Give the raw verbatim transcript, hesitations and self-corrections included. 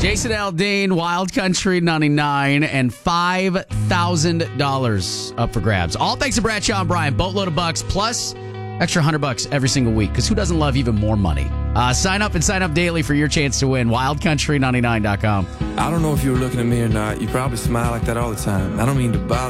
Jason Aldean, Wild Country ninety-nine, and five thousand dollars up for grabs. All thanks to Bradshaw and Bryan. Boatload of bucks plus extra one hundred bucks every single week, because who doesn't love even more money? Uh, sign up and sign up daily for your chance to win. wild country ninety-nine dot com. I don't know if you were looking at me or not. You probably smile like that all the time. I don't mean to bother